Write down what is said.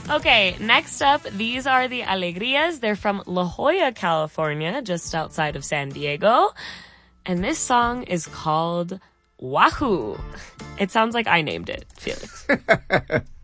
Okay, next up, these are the Alegrias. They're from La Jolla, California, just outside of San Diego. And this song is called Wahoo. It sounds like I named it, Felix.